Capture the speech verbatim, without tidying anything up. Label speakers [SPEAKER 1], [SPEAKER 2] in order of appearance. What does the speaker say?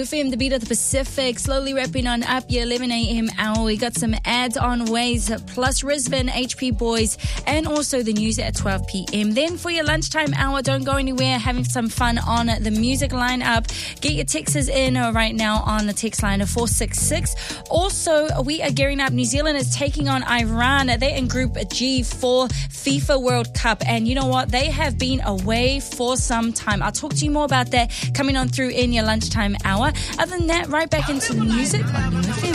[SPEAKER 1] F M, the beat of the Pacific, slowly wrapping on up your eleven a.m. hour. We got some ads on ways, plus Rizvin, H P Boys, and also the news at twelve p.m. Then for your lunchtime hour, don't go anywhere, having some fun on the music lineup. Get your texts in right now on the text line of four six six. Also, we are gearing up. New Zealand is taking on Iran. They're in Group G for FIFA World Cup, and you know what? They have been away for some time. I'll talk to you more about that coming on through in your lunchtime hour. Other than that, right back into the music on New F M.